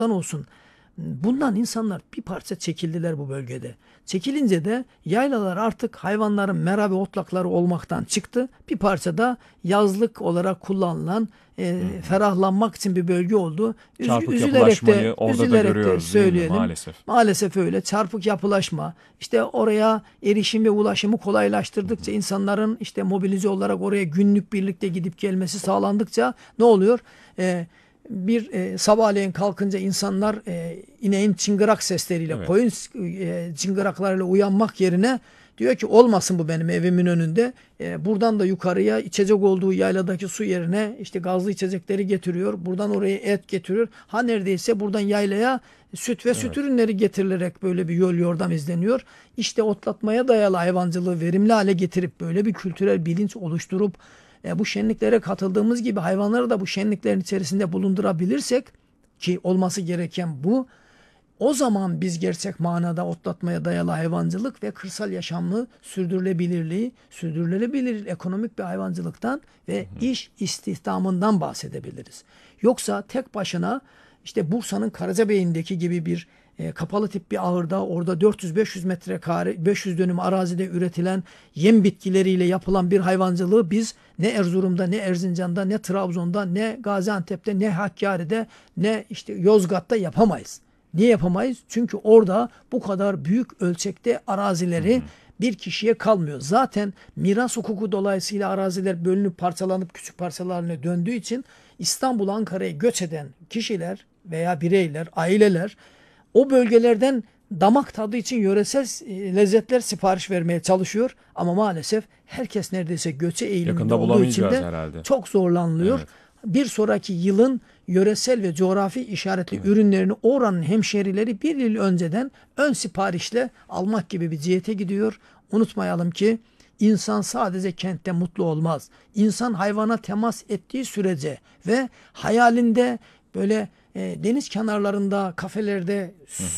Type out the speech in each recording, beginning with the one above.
olsun. Bundan insanlar bir parça çekildiler bu bölgede. Çekilince de yaylalar artık hayvanların mera ve otlakları olmaktan çıktı. Bir parça da yazlık olarak kullanılan ferahlanmak için bir bölge oldu. Çarpık Üzülerek de yapılaşmayı orada da görüyoruz değil mi söyleyelim. maalesef? Maalesef öyle. Çarpık yapılaşma, işte oraya erişim ve ulaşımı kolaylaştırdıkça, insanların işte mobilize olarak oraya günlük birlikte gidip gelmesi sağlandıkça ne oluyor? Sabahleyin kalkınca insanlar ineğin çıngırak sesleriyle, Evet. koyun çıngıraklarıyla uyanmak yerine diyor ki olmasın bu benim evimin önünde. Buradan da yukarıya içecek olduğu yayladaki su yerine işte gazlı içecekleri getiriyor. Buradan oraya et getiriyor. Ha neredeyse buradan yaylaya süt ve süt Evet. ürünleri getirilerek böyle bir yol yordam izleniyor. İşte otlatmaya dayalı hayvancılığı verimli hale getirip böyle bir kültürel bilinç oluşturup bu şenliklere katıldığımız gibi hayvanları da bu şenliklerin içerisinde bulundurabilirsek, ki olması gereken bu, o zaman biz gerçek manada otlatmaya dayalı hayvancılık ve kırsal yaşamlı sürdürülebilir ekonomik bir hayvancılıktan ve iş istihdamından bahsedebiliriz. Yoksa tek başına işte Bursa'nın Karacabeyindeki gibi bir kapalı tip bir ahırda, orada 400-500 metrekare, 500 dönüm arazide üretilen yem bitkileriyle yapılan bir hayvancılığı biz ne Erzurum'da, ne Erzincan'da, ne Trabzon'da, ne Gaziantep'te, ne Hakkari'de, ne işte Yozgat'ta yapamayız. Niye yapamayız? Çünkü orada bu kadar büyük ölçekte arazileri bir kişiye kalmıyor. Zaten miras hukuku dolayısıyla araziler bölünüp parçalanıp küçük parçalarına döndüğü için İstanbul, Ankara'ya göç eden kişiler veya bireyler, aileler o bölgelerden damak tadı için yöresel lezzetler sipariş vermeye çalışıyor. Ama maalesef herkes neredeyse göçe eğiliminde Yakında olduğu için bulamayacağız de herhalde. çok zorlanılıyor. Evet. Bir sonraki yılın yöresel ve coğrafi işaretli Evet. ürünlerini oranın hemşerileri bir yıl önceden ön siparişle almak gibi bir cihete gidiyor. Unutmayalım ki insan sadece kentte mutlu olmaz. İnsan hayvana temas ettiği sürece ve hayalinde böyle deniz kenarlarında, kafelerde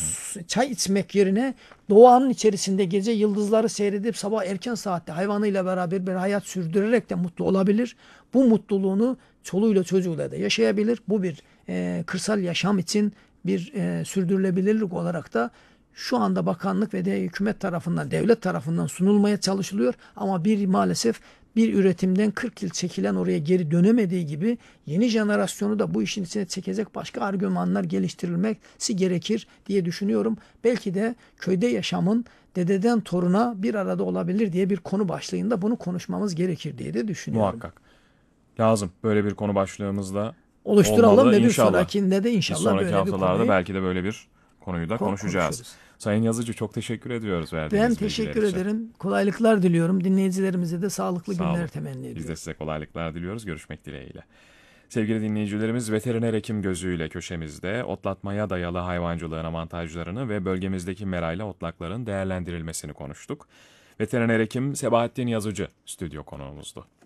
çay içmek yerine doğanın içerisinde gece yıldızları seyredip sabah erken saatte hayvanıyla beraber bir hayat sürdürerek de mutlu olabilir. Bu mutluluğunu çoluğuyla çocuğuyla da yaşayabilir. Bu bir kırsal yaşam için bir sürdürülebilirlik olarak da şu anda bakanlık ve de hükümet tarafından, devlet tarafından sunulmaya çalışılıyor. Ama maalesef bir üretimden 40 yıl çekilen oraya geri dönemediği gibi yeni jenerasyonu da bu işin içine çekecek başka argümanlar geliştirilmesi gerekir diye düşünüyorum. Belki de köyde yaşamın dededen toruna bir arada olabilir diye bir konu başlığında bunu konuşmamız gerekir diye de düşünüyorum. Muhakkak. Lazım. Böyle bir konu başlığımızda Oluşturalım olmalı ve bir inşallah. sonrakinde de Bir inşallah sonraki böyle bir haftalarda konuyu belki de böyle bir konuyu da konuşacağız. konuşuruz. Sayın Yazıcı, çok teşekkür ediyoruz Ben verdiğiniz bilgiler teşekkür için. ederim. Kolaylıklar diliyorum. Dinleyicilerimize de sağlıklı Sağ günler olun. temenni Biz de ediyorum. size kolaylıklar diliyoruz. Görüşmek dileğiyle. Sevgili dinleyicilerimiz, veteriner hekim gözüyle köşemizde otlatmaya dayalı hayvancılığın avantajlarını ve bölgemizdeki merayla otlakların değerlendirilmesini konuştuk. Veteriner hekim Sebahattin Yazıcı stüdyo konuğumuzdu.